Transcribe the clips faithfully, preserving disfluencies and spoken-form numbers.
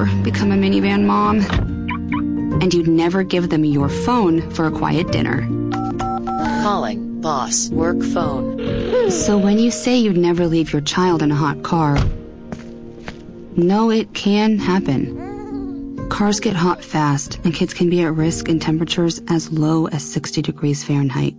never become a minivan mom. And you'd never give them your phone for a quiet dinner. Calling boss work phone. So when you say you'd never leave your child in a hot car, no, it can happen. Cars get hot fast, and kids can be at risk in temperatures as low as sixty degrees Fahrenheit.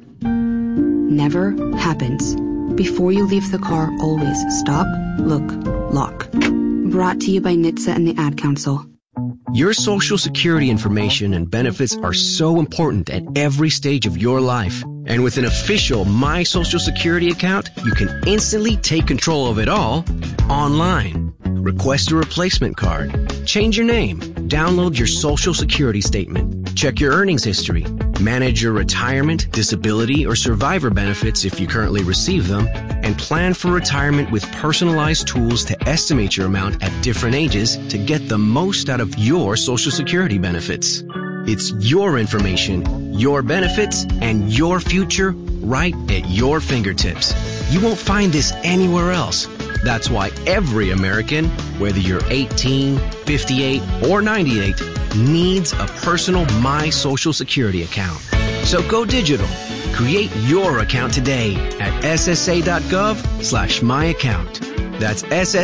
Never happens. Before you leave the car, always stop, look, lock. Brought to you by N H T S A and the Ad Council. Your Social Security information and benefits are so important at every stage of your life. And with an official My Social Security account, you can instantly take control of it all online. Request a replacement card. Change your name. Download your Social Security statement. Check your earnings history. Manage your retirement, disability, or survivor benefits if you currently receive them. And plan for retirement with personalized tools to estimate your amount at different ages to get the most out of your Social Security benefits. It's your information, your benefits, and your future right at your fingertips. You won't find this anywhere else. That's why every American, whether you're eighteen, fifty-eight, or ninety-eight, needs a personal My Social Security account. So go digital. Create your account today at ssa.gov slash my account. That's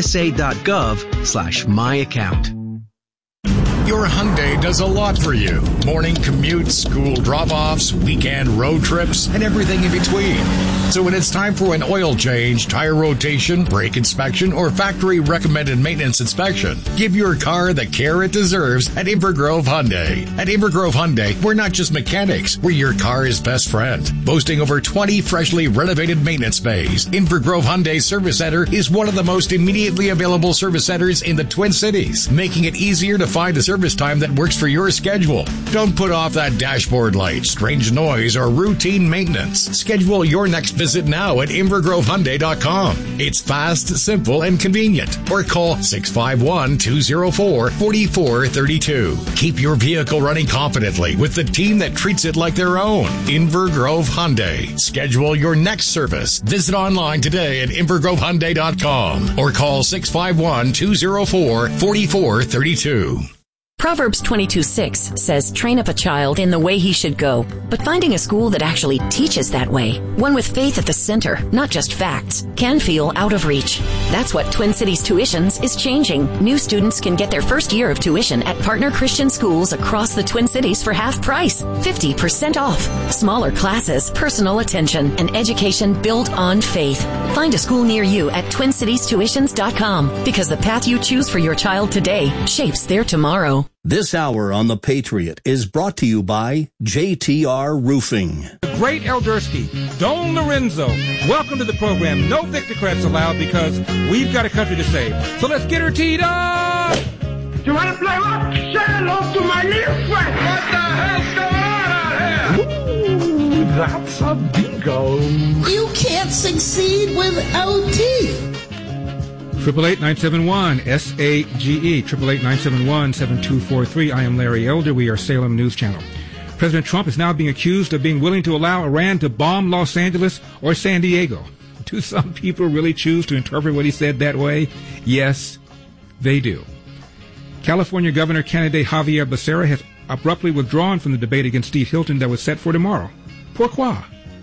ssa.gov slash my account. Your Hyundai does a lot for you. Morning commutes, school drop-offs, weekend road trips, and everything in between. So when it's time for an oil change, tire rotation, brake inspection, or factory-recommended maintenance inspection, give your car the care it deserves at Invergrove Hyundai. At Invergrove Hyundai, we're not just mechanics, we're your car's best friend. Boasting over twenty freshly renovated maintenance bays, Invergrove Hyundai Service Center is one of the most immediately available service centers in the Twin Cities, making it easier to find a service time that works for your schedule. Don't put off that dashboard light, strange noise, or routine maintenance. Schedule your next visit now at invergrove hyundai dot com. It's fast, simple, and convenient. Or call six five one, two oh four, four four three two. Keep your vehicle running confidently with the team that treats it like their own. Invergrove Hyundai. Schedule your next service. Visit online today at invergrove hyundai dot com or call six five one, two oh four, four four three two. Proverbs twenty-two six says, train up a child in the way he should go. But finding a school that actually teaches that way, one with faith at the center, not just facts, can feel out of reach. That's what Twin Cities Tuitions is changing. New students can get their first year of tuition at partner Christian schools across the Twin Cities for half price, fifty percent off. Smaller classes, personal attention, and education built on faith. Find a school near you at twin cities tuitions dot com because the path you choose for your child today shapes their tomorrow. This hour on The Patriot is brought to you by J T R Roofing. The great Eldersky, Don Lorenzo. Welcome to the program. No Victocrats allowed because we've got a country to save. So let's get her teed up. You want to play what? Say hello to my little friend. What the hell's going on out here? Ooh, that's a bingo. You can't succeed without teeth. Triple eight nine seven one S A G E. Triple eight nine seven one seven two four three. I am Larry Elder. We are Salem News Channel. President Trump is now being accused of being willing to allow Iran to bomb Los Angeles or San Diego. Do some people really choose to interpret what he said that way? Yes, they do. California Governor candidate Javier Becerra has abruptly withdrawn from the debate against Steve Hilton that was set for tomorrow. Pourquoi?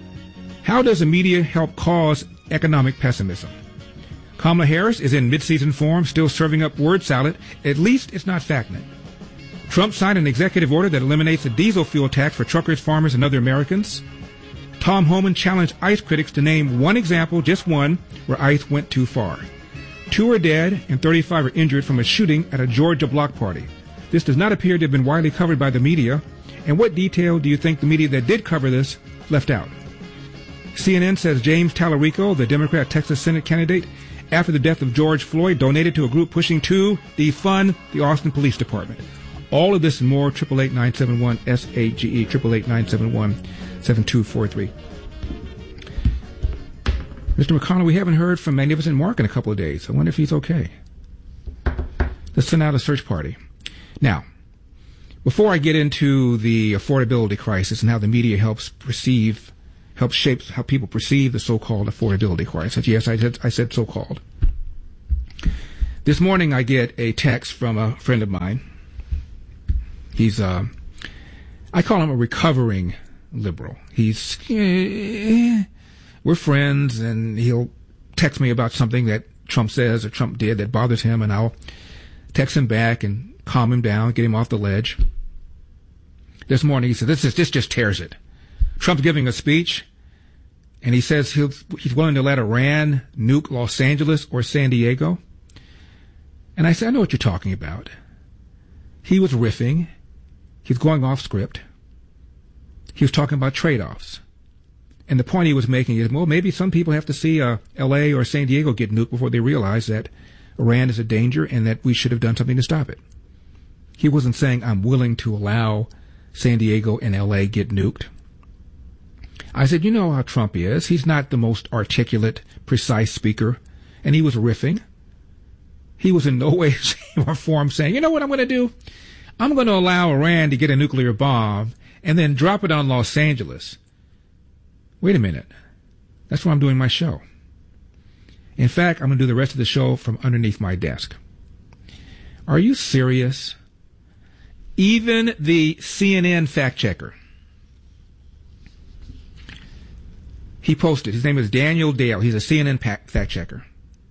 How does the media help cause economic pessimism? Kamala Harris is in mid-season form, still serving up word salad. At least it's not Factnet. Trump signed an executive order that eliminates the diesel fuel tax for truckers, farmers, and other Americans. Tom Homan challenged ICE critics to name one example, just one, where ICE went too far. Two are dead and thirty-five are injured from a shooting at a Georgia block party. This does not appear to have been widely covered by the media. And what detail do you think the media that did cover this left out? C N N says James Tallarico, the Democrat Texas Senate candidate, after the death of George Floyd, donated to a group pushing to defund the Austin Police Department. All of this and more, triple eight nine seven one S A G E, triple eight nine seven one seven two four three. Mister McConnell, we haven't heard from Magnificent Mark in a couple of days. I wonder if he's okay. Let's send out a search party. Now, before I get into the affordability crisis and how the media helps perceive helps shape how people perceive the so-called affordability crisis. Yes, I said, I said so-called. This morning I get a text from a friend of mine. He's, uh, I call him a recovering liberal. He's, eh, we're friends, and he'll text me about something that Trump says or Trump did that bothers him, and I'll text him back and calm him down, get him off the ledge. This morning he said, this is, this just tears it. Trump's giving a speech, and he says he'll, he's willing to let Iran nuke Los Angeles or San Diego. And I said, I know what you're talking about. He was riffing. He's going off script. He was talking about trade-offs. And the point he was making is, well, maybe some people have to see uh, L A or San Diego get nuked before they realize that Iran is a danger and that we should have done something to stop it. He wasn't saying, I'm willing to allow San Diego and L A get nuked. I said, you know how Trump is. He's not the most articulate, precise speaker. And he was riffing. He was in no way, shape, or form saying, you know what I'm going to do? I'm going to allow Iran to get a nuclear bomb and then drop it on Los Angeles. Wait a minute. That's where I'm doing my show. In fact, I'm going to do the rest of the show from underneath my desk. Are you serious? Even the C N N fact checker, he posted, his name is Daniel Dale. He's a C N N fact checker.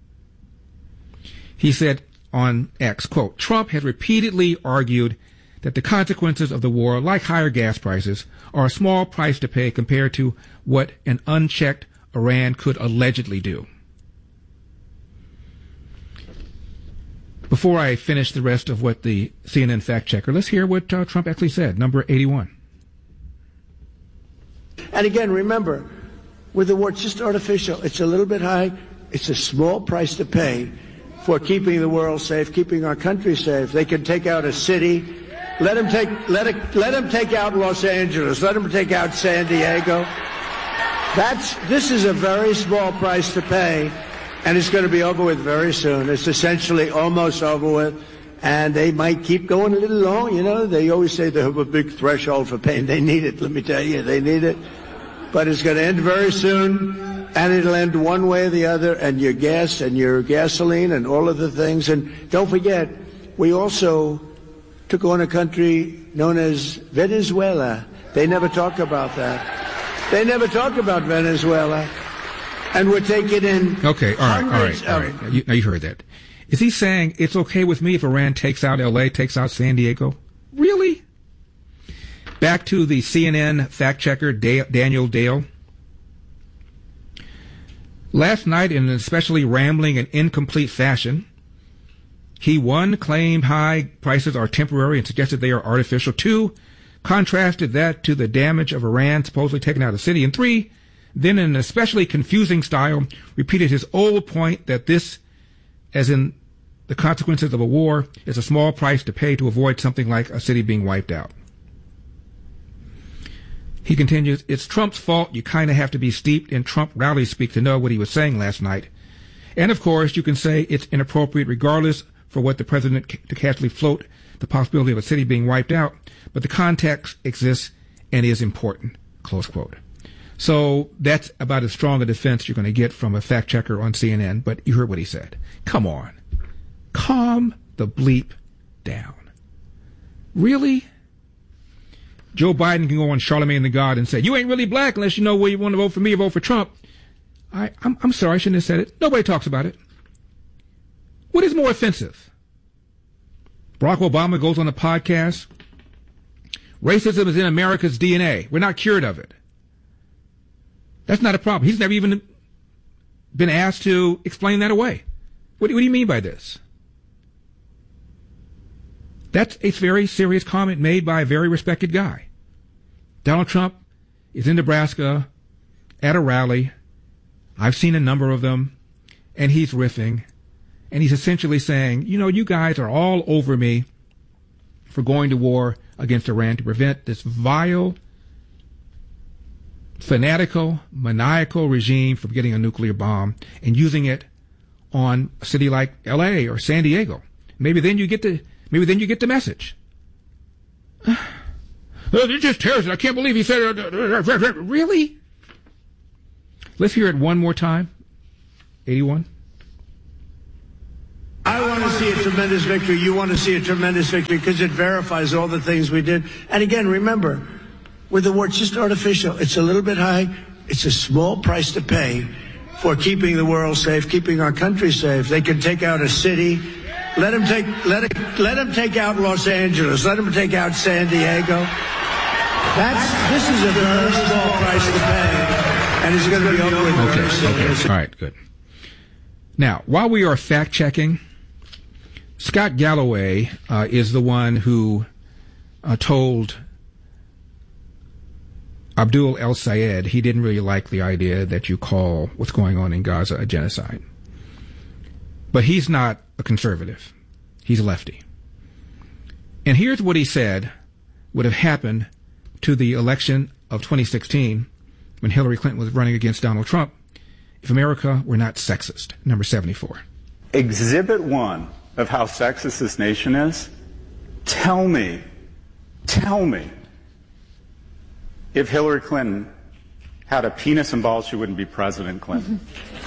He said on X, quote, Trump has repeatedly argued that the consequences of the war, like higher gas prices, are a small price to pay compared to what an unchecked Iran could allegedly do. Before I finish the rest of what the C N N fact checker, let's hear what uh, Trump actually said, number eighty-one. And again, remember, with the war, it's just artificial. It's a little bit high. It's a small price to pay for keeping the world safe, keeping our country safe. They can take out a city. Let them take, let it, let them take out Los Angeles. Let them take out San Diego. That's, this is a very small price to pay, and it's going to be over with very soon. It's essentially almost over with, and they might keep going a little long. You know, they always say they have a big threshold for pain. They need it. Let me tell you, they need it. But it's going to end very soon. And it'll end one way or the other, and your gas and your gasoline and all of the things. And don't forget, we also took on a country known as Venezuela. They never talk about that. They never talk about Venezuela. And we're taking in Okay, all right, all right, all right. You, now you heard that. Is he saying it's okay with me if Iran takes out L A, takes out San Diego? Really? Back to the C N N fact checker, Daniel Dale. Last night, in an especially rambling and incomplete fashion, he, one, claimed high prices are temporary and suggested they are artificial. Two, contrasted that to the damage of Iran supposedly taking out a city. And three, then in an especially confusing style, repeated his old point that this, as in the consequences of a war, is a small price to pay to avoid something like a city being wiped out. He continues, it's Trump's fault. You kind of have to be steeped in Trump rally speak to know what he was saying last night. And, of course, you can say it's inappropriate regardless for what the president to casually float the possibility of a city being wiped out. But the context exists and is important, close quote. So that's about as strong a defense you're going to get from a fact checker on C N N. But you heard what he said. Come on. Calm the bleep down. Really? Joe Biden can go on Charlemagne the God and say, you ain't really black unless you know where you want to vote for me or vote for Trump. I, I'm, I'm sorry, I shouldn't have said it. Nobody talks about it. What is more offensive? Barack Obama goes on a podcast. Racism is in America's D N A. We're not cured of it. That's not a problem. He's never even been asked to explain that away. What, what do you mean by this? That's a very serious comment made by a very respected guy. Donald Trump is in Nebraska at a rally. I've seen a number of them, and he's riffing, and he's essentially saying, you know, you guys are all over me for going to war against Iran to prevent this vile, fanatical, maniacal regime from getting a nuclear bomb and using it on a city like L A or San Diego. Maybe then you get the maybe then you get the message. It just tears it. I can't believe he said it. Really? Let's hear it one more time. eighty-one. I I want to see a tremendous victory. You want to see a tremendous victory because it verifies all the things we did. And again, remember, with the war, it's just artificial. It's a little bit high. It's a small price to pay for keeping the world safe, keeping our country safe. They can take out a city. Let them take, let it, let them take out Los Angeles. Let them take out San Diego. That's, this is a very small price to pay, and it's going to be over with. Okay, okay. All right, good. Now, while we are fact-checking, Scott Galloway uh, is the one who uh, told Abdul El-Sayed he didn't really like the idea that you call what's going on in Gaza a genocide. But he's not a conservative. He's a lefty. And here's what he said would have happened to the election of twenty sixteen when Hillary Clinton was running against Donald Trump if America were not sexist. Number seventy-four. Exhibit one of how sexist this nation is. Tell me, tell me if Hillary Clinton had a penis and balls, she wouldn't be President Clinton.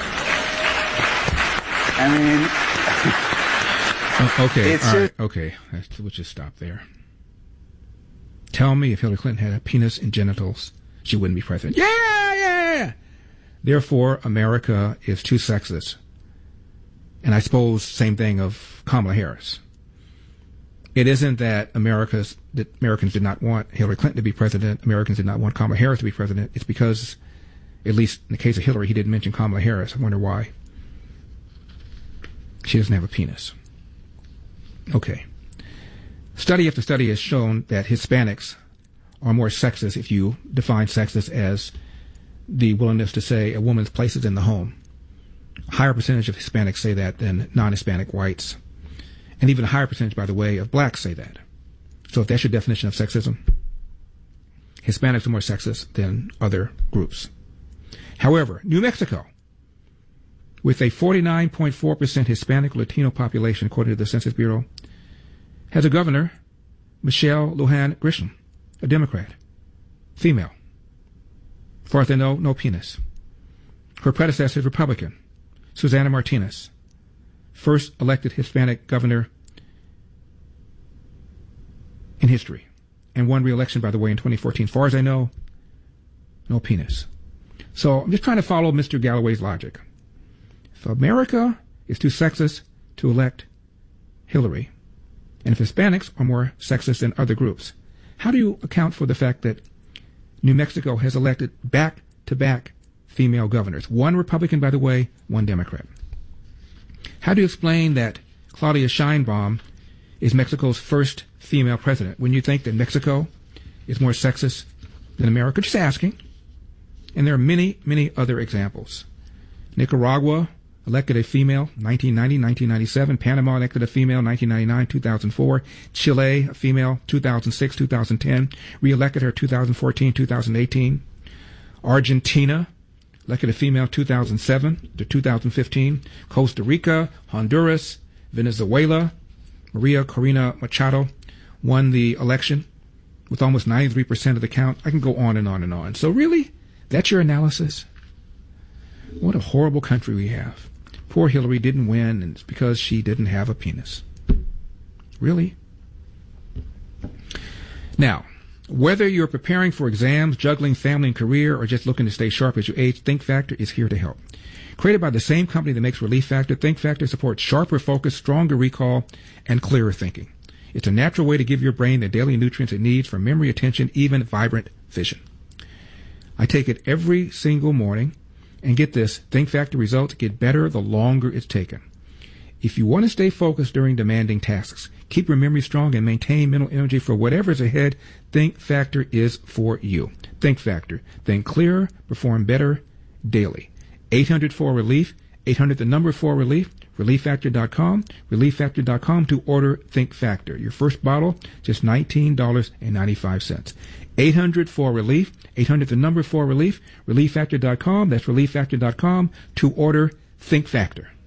I mean... uh, okay, it's all right, just, okay. We'll just stop there. Tell me if Hillary Clinton had a penis and genitals, she wouldn't be president. Yeah, yeah! Therefore, America is too sexist. And I suppose same thing of Kamala Harris. It isn't that America's, that Americans did not want Hillary Clinton to be president, Americans did not want Kamala Harris to be president. It's because, at least in the case of Hillary, he didn't mention Kamala Harris. I wonder why. She doesn't have a penis. Okay. Study after study has shown that Hispanics are more sexist if you define sexist as the willingness to say a woman's place is in the home. A higher percentage of Hispanics say that than non-Hispanic whites. And even a higher percentage, by the way, of blacks say that. So if that's your definition of sexism, Hispanics are more sexist than other groups. However, New Mexico, with a forty-nine point four percent Hispanic Latino population, according to the Census Bureau, has a governor, Michelle Lujan Grisham, a Democrat, female. As far as I know, no penis. Her predecessor is Republican, Susana Martinez, first elected Hispanic governor in history, and won re-election, by the way, in twenty fourteen. As far as I know, no penis. So I'm just trying to follow Mister Galloway's logic. If America is too sexist to elect Hillary, and if Hispanics are more sexist than other groups, how do you account for the fact that New Mexico has elected back-to-back female governors? One Republican, by the way, one Democrat. How do you explain that Claudia Sheinbaum is Mexico's first female president when you think that Mexico is more sexist than America? Just asking. And there are many, many other examples. Nicaragua elected a female nineteen ninety, nineteen ninety-seven. Panama elected a female nineteen ninety-nine, two thousand four. Chile, a female two thousand six, two thousand ten. Re-elected her two thousand fourteen, two thousand eighteen. Argentina elected a female two thousand seven to two thousand fifteen. Costa Rica, Honduras, Venezuela. Maria Corina Machado won the election with almost ninety-three percent of the count. I can go on and on and on. So really, that's your analysis? What a horrible country we have. Poor Hillary didn't win, and it's because she didn't have a penis. Really? Now, whether you're preparing for exams, juggling family and career, or just looking to stay sharp as you age, Think Factor is here to help. Created by the same company that makes Relief Factor, Think Factor supports sharper focus, stronger recall, and clearer thinking. It's a natural way to give your brain the daily nutrients it needs for memory, attention, even vibrant vision. I take it every single morning. And get this, Think Factor results get better the longer it's taken. If you want to stay focused during demanding tasks, keep your memory strong, and maintain mental energy for whatever's ahead, Think Factor is for you. Think Factor. Think clearer, perform better daily. eight hundred four relief, eight hundred the number four relief, relief factor dot com, relief factor dot com to order Think Factor. Your first bottle, just nineteen ninety-five. eight hundred four relief, eight hundred the number four relief, relief factor dot com, that's relief factor dot com to order Think Factor.